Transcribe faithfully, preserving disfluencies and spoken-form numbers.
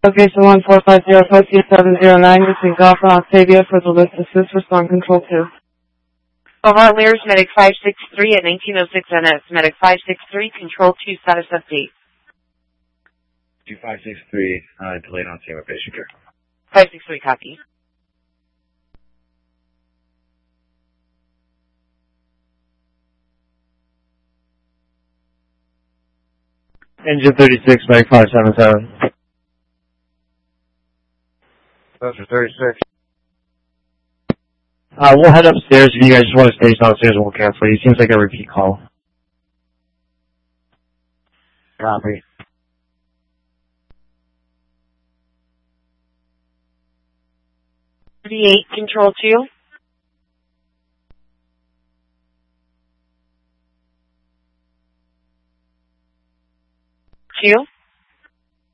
Location one four five zero five two seven zero nine between Golf and Octavia for the list assist respond control two. Over Lears, Medic five six three at nineteen oh six N S. Medic five six three, Control two, status update. two five six three, uh, delayed on scene with patient care. five six three, copy. Engine thirty-six, Medic five seven seven. Passenger thirty-six. Uh, we'll head upstairs if you guys just want to stay downstairs and we'll cancel you. Seems like a repeat call. Copy. thirty-eight, Control two. two.